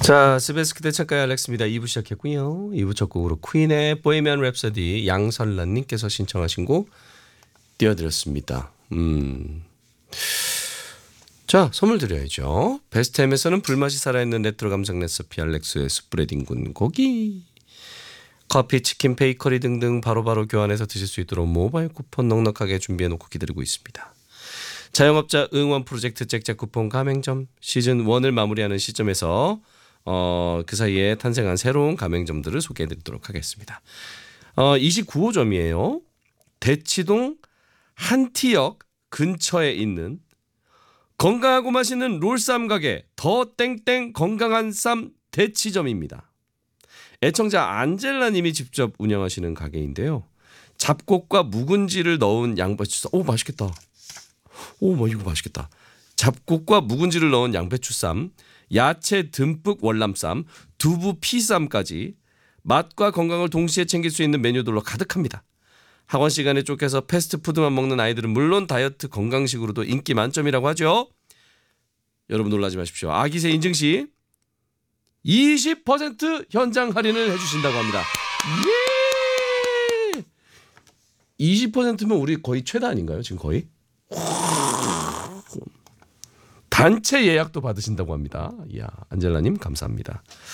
자, 스베스키 대창가의 알렉스입니다. 2부 시작했고요. 2부 첫 곡으로 퀸의 보헤미안 랩소디 양설란님께서 신청하신 곡 띄워드렸습니다. 자, 선물 드려야죠. 베스트햄에서는 불맛이 살아있는 레트로 감성 레시피 알렉스의 스프레딩 군 고기, 커피, 치킨, 베이커리 등등 바로바로 교환해서 드실 수 있도록 모바일 쿠폰 넉넉하게 준비해놓고 기다리고 있습니다. 자영업자 응원 프로젝트 잭잭 쿠폰 가맹점 시즌 1을 마무리하는 시점에서 그 사이에 탄생한 새로운 가맹점들을 소개해드리도록 하겠습니다. 29호점이에요. 대치동 한티역 근처에 있는 건강하고 맛있는 롤쌈 가게 더 땡땡 건강한 쌈 대치점입니다. 애청자 안젤라님이 직접 운영하시는 가게인데요. 잡곡과 묵은지를 넣은 양배추쌈. 오, 맛있겠다. 오, 이거 맛있겠다. 잡곡과 묵은지를 넣은 양배추쌈, 야채 듬뿍 월남쌈, 두부 피쌈까지 맛과 건강을 동시에 챙길 수 있는 메뉴들로 가득합니다. 학원 시간에 쫓겨서 패스트푸드만 먹는 아이들은 물론 다이어트 건강식으로도 인기 만점이라고 하죠. 여러분 놀라지 마십시오. 아기새 인증시 20% 현장 할인을 해주신다고 합니다. 예! 20%면 우리 거의 최다 아닌가요? 지금 거의? 단체 예약도 받으신다고 합니다. 이야, 안젤라님 감사합니다.